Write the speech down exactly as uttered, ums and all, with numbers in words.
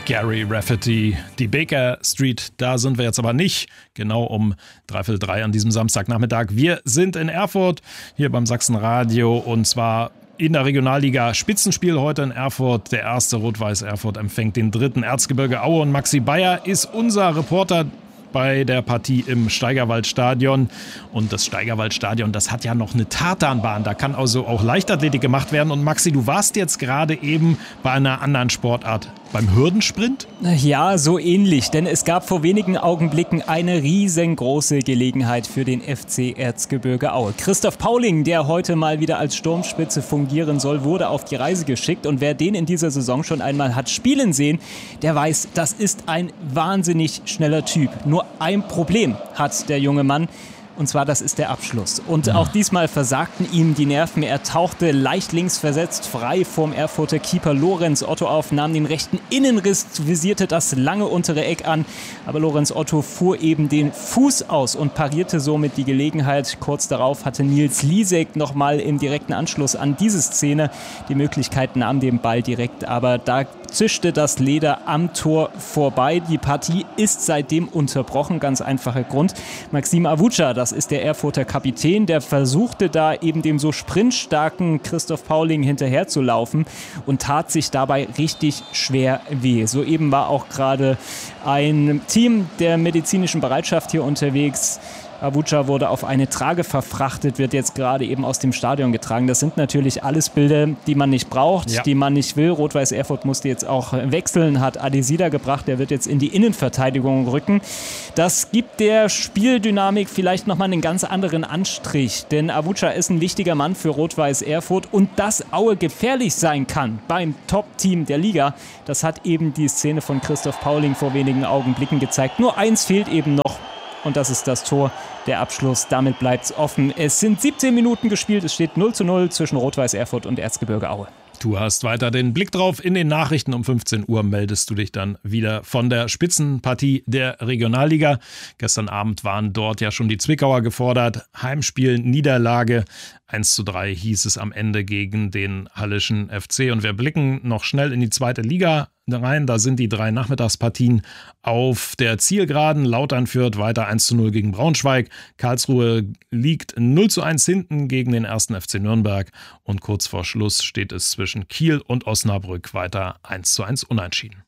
Gary Rafferty, die Baker Street, da sind wir jetzt aber nicht, genau um dreiviertel drei an diesem Samstagnachmittag. Wir sind in Erfurt, hier beim Sachsenradio, und zwar in der Regionalliga. Spitzenspiel heute in Erfurt. Der erste Rot-Weiß Erfurt empfängt den dritten Erzgebirge Aue, und Maxi Bayer ist unser Reporter bei der Partie im Steigerwaldstadion. Und das Steigerwaldstadion, das hat ja noch eine Tartanbahn. Da kann also auch Leichtathletik gemacht werden. Und Maxi, du warst jetzt gerade eben bei einer anderen Sportart, beim Hürdensprint? Ja, so ähnlich, denn es gab vor wenigen Augenblicken eine riesengroße Gelegenheit für den F C Erzgebirge Aue. Christoph Pauling, der heute mal wieder als Sturmspitze fungieren soll, wurde auf die Reise geschickt, und wer den in dieser Saison schon einmal hat spielen sehen, der weiß, das ist ein wahnsinnig schneller Typ. Nur ein Problem hat der junge Mann. Und zwar, das ist der Abschluss. Und auch diesmal versagten ihm die Nerven. Er tauchte leicht links versetzt frei vorm Erfurter Keeper Lorenz Otto auf, nahm den rechten Innenriss, visierte das lange untere Eck an. Aber Lorenz Otto fuhr eben den Fuß aus und parierte somit die Gelegenheit. Kurz darauf hatte Nils Liesek nochmal im direkten Anschluss an diese Szene die Möglichkeit, nahm den Ball direkt. Aber da zischte das Leder am Tor vorbei. Die Partie ist seitdem unterbrochen. Ganz einfacher Grund. Maxim Avuca, das ist der Erfurter Kapitän, der versuchte da eben dem so sprintstarken Christoph Pauling hinterherzulaufen und tat sich dabei richtig schwer weh. Soeben war auch gerade ein Team der medizinischen Bereitschaft hier unterwegs. Avuca wurde auf eine Trage verfrachtet, wird jetzt gerade eben aus dem Stadion getragen. Das sind natürlich alles Bilder, die man nicht braucht, ja. die man nicht will. Rot-Weiß Erfurt musste jetzt auch wechseln, hat Adesida gebracht, der wird jetzt in die Innenverteidigung rücken. Das gibt der Spieldynamik vielleicht nochmal einen ganz anderen Anstrich, denn Avuca ist ein wichtiger Mann für Rot-Weiß Erfurt, und dass Aue gefährlich sein kann beim Top-Team der Liga, das hat eben die Szene von Christoph Pauling vor wenigen Augenblicken gezeigt. Nur eins fehlt eben noch. Und das ist das Tor, der Abschluss. Damit bleibt es offen. Es sind siebzehn Minuten gespielt. Es steht null zu null zwischen Rot-Weiß Erfurt und Erzgebirge Aue. Du hast weiter den Blick drauf. In den Nachrichten um fünfzehn Uhr meldest du dich dann wieder von der Spitzenpartie der Regionalliga. Gestern Abend waren dort ja schon die Zwickauer gefordert. Heimspiel, Niederlage. eins zu drei hieß es am Ende gegen den Hallischen F C. Und wir blicken noch schnell in die zweite Liga rein. Da sind die drei Nachmittagspartien auf der Zielgeraden. Lautern führt weiter eins zu null gegen Braunschweig. Karlsruhe liegt null zu eins hinten gegen den ersten F C Nürnberg. Und kurz vor Schluss steht es zwischen Kiel und Osnabrück weiter eins zu eins unentschieden.